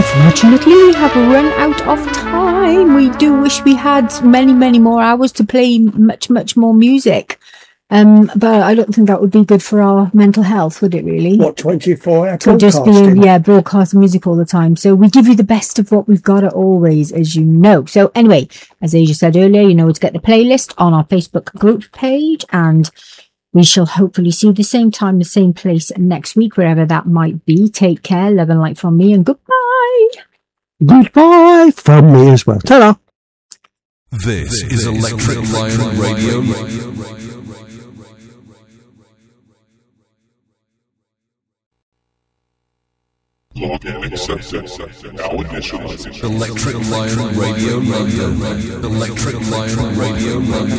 Unfortunately, we have run out of time. We do wish we had many, many more hours to play much more music. But I don't think that would be good for our mental health, would it really? What, 24-hour to just be, broadcasting music all the time. So we give you the best of what we've got always, as you know. So anyway, as Asia said earlier, you know where to get the playlist on our Facebook group page, and we shall hopefully see you the same time, the same place next week, wherever that might be. Take care, love and light from me, and goodbye. Goodbye from me as well. Ta-da. This is Electric Lion Radio. Login accepted. Now initializing. Electric Lion Radio London. Electric Lion Radio London.